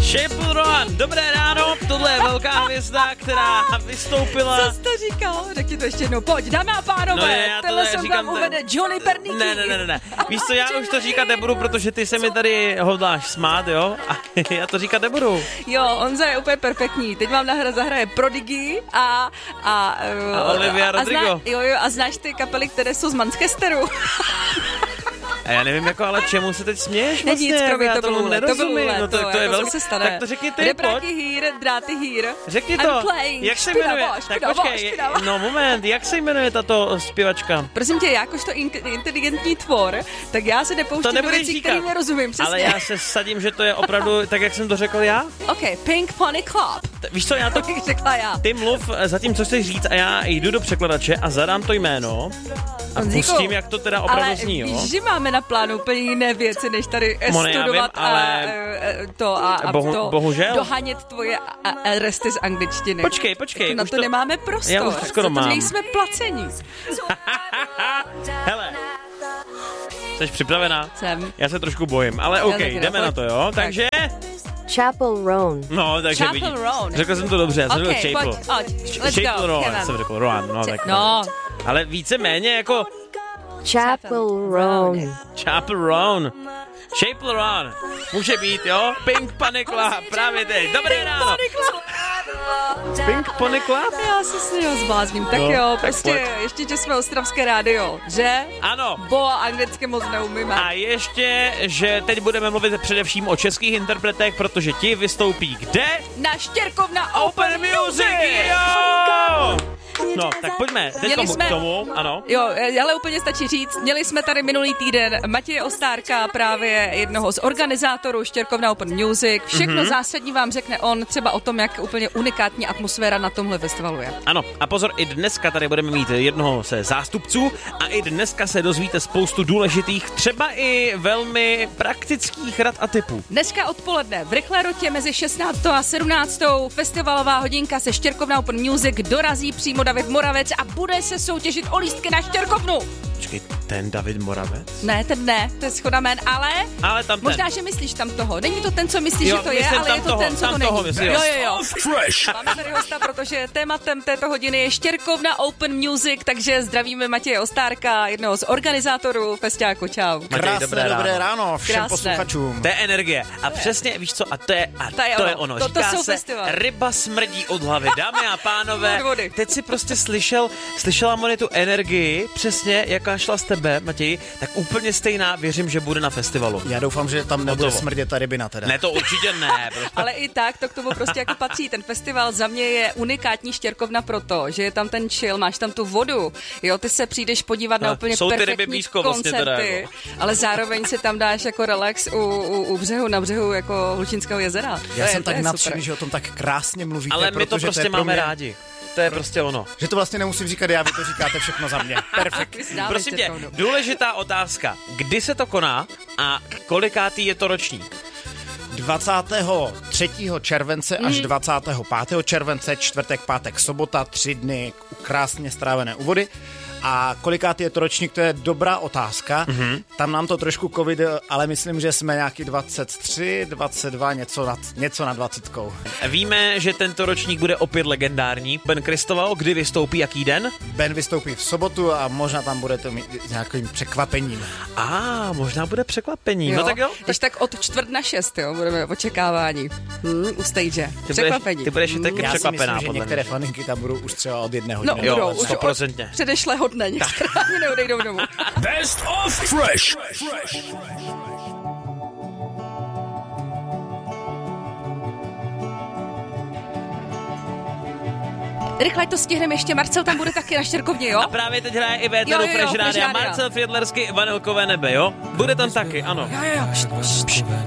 Shape Rowan, dobré ráno, tohle je velká hvězda, která vystoupila. Co jsi to říkal? Řekni to ještě jednou, pojď, dámy a pánové, tenhle jsem tam uvede Johnny Perniky. Ne. Víš co, já už to říkat nebudu, protože ty se mi tady hodláš smát, jo? A já to říkat nebudu. Jo, Honza je úplně perfektní. Teď vám zahraje Prodigy a Olivia Rodrigo. A znáš ty kapely, které jsou z Manchesteru? A já nevím, jako, ale čemu se teď směješ vlastně? Nic, kromě to bylo nerozumím. No to je velmi. Tak to řekni ty, pojď. Dráty hýr. Řekni to, jak se jmenuje? Tak počkej, no moment, jak se jmenuje tato zpěvačka? Prosím tě, jakožto inteligentní tvor, tak já se nepouštím do věcí, kterým nerozumím, přesně. Ale já se sadím, že to je opravdu tak, jak jsem to řekl já? OK, Pink Pony Club. Víš co, já to řekla já. Ty mluv za tím, co chceš říct, a já jdu do překladače a zadám to jméno a pustím, jak to teda opravdu zní, jo? Ale víš, že máme na plánu úplně jiné věci, než tady studovat bohužel. dohánět tvoje resty z angličtiny. Počkej. Na to nemáme prostor. Já už to skoro mám. Nejsme placení. Hele. Jsi připravená? Jsem. Já se trošku bojím, ale OK, jdeme na to, jo? Takže... Chapel Roan. No, takže vidíš. Řekl jsem to dobře, já jsem řekl Chapel. Chapel Roan jsem řekl, Roan, no tak. No. Ale víceméně jako... Chapel Roan. Chapel Roan. Chapel Roan. Může být, jo? Pink Pony Club, právě teď. Dobré ráno. Pink Pony Club? Já se s něho zblázním. Tak no, jo, tak prostě pojď. ještě, že jsme ostravské rádio, že? Ano. Bo anglicky moc neumíme. A ještě, že teď budeme mluvit především o českých interpretech, protože ti vystoupí kde? Na Štěrkovna Open Music! Jo! No, tak pojďme k tomu, ano. Jo, ale úplně stačí říct, měli jsme tady minulý týden Matěje Ostárka, právě jednoho z organizátorů Štěrkovna Open Music. Všechno zásadní vám řekne on, třeba o tom, jak úplně unikátní atmosféra na tomhle festivalu je. Ano, a pozor, i dneska tady budeme mít jednoho ze zástupců a i dneska se dozvíte spoustu důležitých, třeba i velmi praktických rad a tipů. Dneska odpoledne v Rychlé rotě mezi 16. a 17. festivalová hodinka se Štěrkovna Open Music dorazí přímo David Moravec a bude se soutěžit o lístky na Štěrkovnu. Počkej, ten David Moravec? Ne, ten ne, to je shoda jmen, ale tam možná, že myslíš tam toho. Není to ten, co myslíš, že to je, ale je to ten, co to není. Jo. Máme tady hosta, protože tématem této hodiny je Štěrkovna Open Music, takže zdravíme Matěje Ostárka, jednoho z organizátorů festiáku. Čau. Matěj, dobré ráno všem posluchačům. To je energie. A přesně, víš co, a to je ono. To Říká jsou se, festival. Ryba smrdí od hlavy. Dámy a pánové, teď si prostě slyšela Moni tu energii, přesně jaká šla z tebe, Matěj, tak úplně stejná, věřím, že bude na festivalu. Já doufám, že tam nebude smrdět ta rybina teda. Ne, to určitě ne. Ale i tak, to k tomu prostě jako patří. Ten festival za mě je unikátní Štěrkovna proto, že je tam ten chill, máš tam tu vodu, jo, ty se přijdeš podívat na úplně perfektní koncerty, vlastně ale zároveň si tam dáš jako relax u břehu, na břehu jako Hlučínského jezera. Já jsem tak nadšený, že o tom tak krásně mluvíte. Ale my to prostě máme rádi. To je prostě ono. Že to vlastně nemusím říkat já, vy to říkáte všechno za mě. Perfekt. Prosím tě, důležitá otázka. Kdy se to koná a kolikátý je to ročník? 23. července až 25. července, čtvrtek, pátek, sobota, 3 dny krásně strávené u vody. A kolikátý je to ročník, to je dobrá otázka. Tam nám to trošku covid, ale myslím, že jsme nějaký 23, 22, něco na 20. Víme, že tento ročník bude opět legendární. Ben Kristoval, kdy vystoupí, jaký den? Ben vystoupí v sobotu a možná tam bude to mít s nějakým překvapením. Možná bude překvapení. Jo. No tak jo. Když tak od 4:45, jo, budeme v očekávání. U stage. Překvapení. Ty budeš taky překvapená. Já si myslím, že některé faninky tam budou už třeba od 1 hodiny. No, jo, 100%. Předešlého dne, některé neodejdou domů. Best of Fresh. Rychle to stihneme ještě, Marcel tam bude taky na Štěrkovně, jo? A právě teď hraje i Véteru Fresh Rádia. Marcel Fiedlersky, Vanilkové nebe, jo? Bude tam taky, ano. Jo.